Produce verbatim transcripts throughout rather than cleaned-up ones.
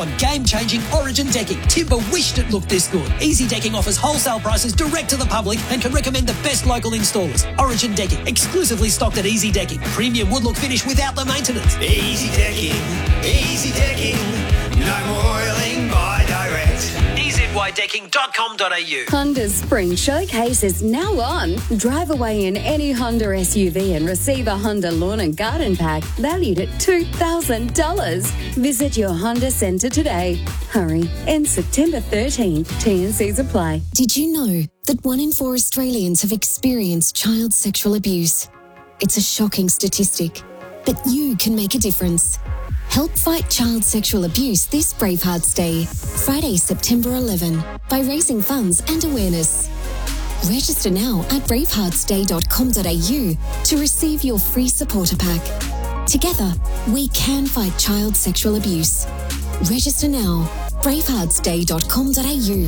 on game-changing Origin decking. Timber wished it looked this good. Easy Decking offers wholesale prices direct to the public and can recommend the best local installers. Origin Decking, exclusively stocked at Easy Decking. Premium wood look finish without the maintenance. Easy Decking, Easy Decking, no more oiling by direct. e z y decking dot com dot a u. Honda's Spring Showcase is now on. Drive away in any Honda S U V and receive a Honda Lawn and Garden Pack valued at two thousand dollars. Visit your Honda Centre today. Hurry, ends September thirteenth. T and Cs apply. Did you know that one in four Australians have experienced child sexual abuse? It's a shocking statistic, but you can make a difference. Help fight child sexual abuse this Bravehearts Day, Friday, September eleventh, by raising funds and awareness. Register now at bravehearts day dot com dot a u to receive your free supporter pack. Together, we can fight child sexual abuse. Register now, bravehearts day dot com dot a u.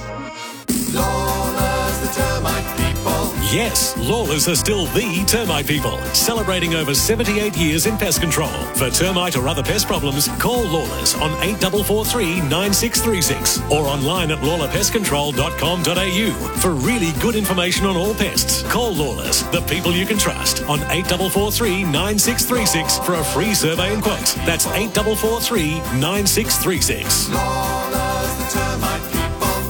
Lawless, the termite people. Yes, Lawless are still the termite people, celebrating over seventy-eight years in pest control. For termite or other pest problems, call Lawless on eight four four three, nine six three six or online at lawler pest control dot com dot a u for really good information on all pests. Call Lawless, the people you can trust, on eight four four three, nine six three six for a free survey and quote. That's eight four four three, nine six three six. Lawless, the termite people.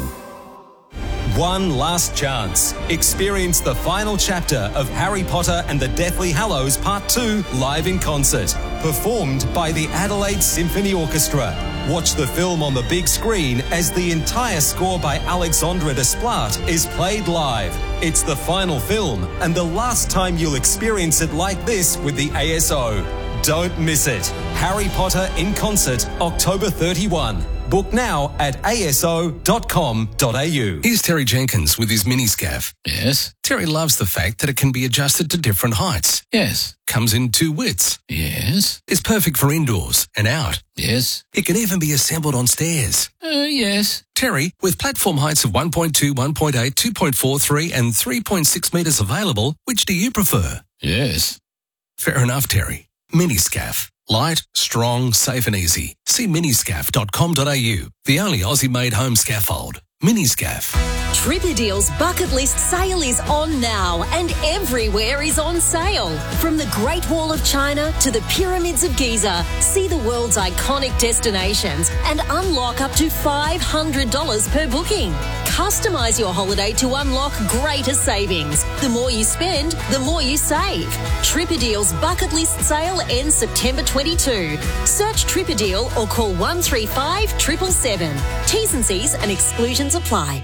One last chance. Experience the final chapter of Harry Potter and the Deathly Hallows Part two live in concert. Performed by the Adelaide Symphony Orchestra. Watch the film on the big screen as the entire score by Alexandre Desplat is played live. It's the final film and the last time you'll experience it like this with the A S O. Don't miss it. Harry Potter in concert, October thirty-first. Book now at a s o dot com dot a u. Here's Terry Jenkins with his mini-scaff. Yes? Terry loves the fact that it can be adjusted to different heights. Yes. Comes in two widths. Yes? Is perfect for indoors and out. Yes? It can even be assembled on stairs. Uh, yes. Terry, with platform heights of one point two, one point eight, two point four three and three point six metres available, which do you prefer? Yes. Fair enough, Terry. Mini-scaff. Light, strong, safe and easy. See miniscaff dot com dot a u, the only Aussie-made home scaffold. Miniscaff. Tripadeal's bucket list sale is on now and everywhere is on sale. From the Great Wall of China to the Pyramids of Giza, see the world's iconic destinations and unlock up to five hundred dollars per booking. Customise your holiday to unlock greater savings. The more you spend, the more you save. Tripadeal's bucket list sale ends September twenty-second. Search Tripadeal or call one three five, seven seven seven. T's and C's and exclusions apply.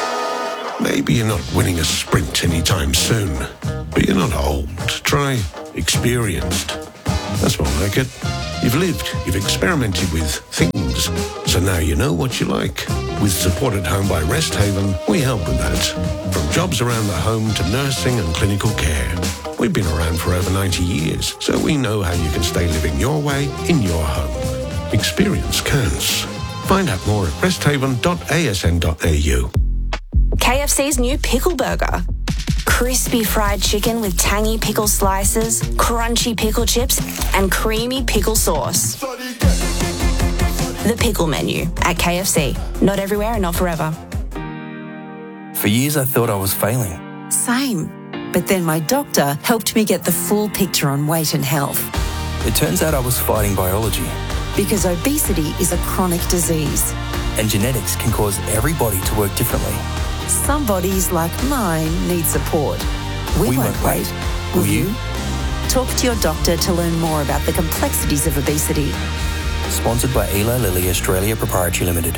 Maybe you're not winning a sprint anytime soon, but you're not old. Try experienced. That's more like it. You've lived, you've experimented with things, so now you know what you like. With Support at Home by Rest Haven, we help with that. From jobs around the home to nursing and clinical care. We've been around for over ninety years, so we know how you can stay living your way in your home. Experience counts. Find out more at rest haven dot a s n dot a u. K F C's new Pickle Burger. Crispy fried chicken with tangy pickle slices, crunchy pickle chips, and creamy pickle sauce. The Pickle Menu at K F C. Not everywhere and not forever. For years I thought I was failing. Same. But then my doctor helped me get the full picture on weight and health. It turns out I was fighting biology. Because obesity is a chronic disease. And genetics can cause every body to work differently. Some bodies, like mine, need support. We, we won't, won't wait. wait. Will Will you? you? Talk to your doctor to learn more about the complexities of obesity. Sponsored by Eli Lilly Australia Proprietary Limited.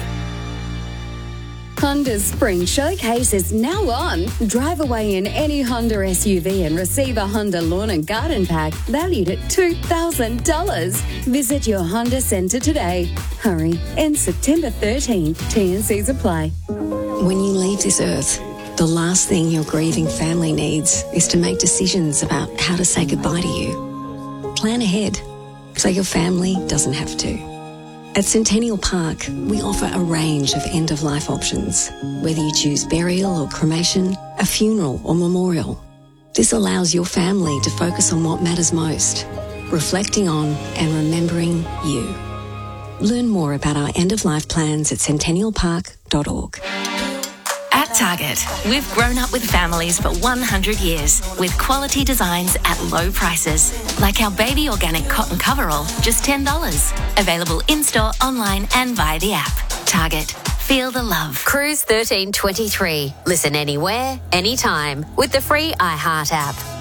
Honda's Spring Showcase is now on. Drive away in any Honda S U V and receive a Honda Lawn and Garden Pack valued at two thousand dollars. Visit your Honda Centre today. Hurry, ends September thirteenth. T and Cs apply. When you leave this earth, the last thing your grieving family needs is to make decisions about how to say goodbye to you. Plan ahead so your family doesn't have to. At Centennial Park, we offer a range of end-of-life options, whether you choose burial or cremation, a funeral or memorial. This allows your family to focus on what matters most, reflecting on and remembering you. Learn more about our end-of-life plans at centennial park dot org. At Target, we've grown up with families for one hundred years with quality designs at low prices. Like our baby organic cotton coverall, just ten dollars. Available in-store, online and via the app. Target. Feel the love. Cruise thirteen twenty-three. Listen anywhere, anytime with the free iHeart app.